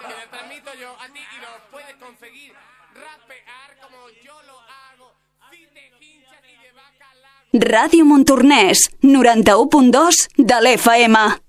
que te transmito yo a ti y lo puedes conseguir rapear como yo lo hago. Si te hinchas y de vaca al lago. Ràdio Montornès, 91.2 de l'FM.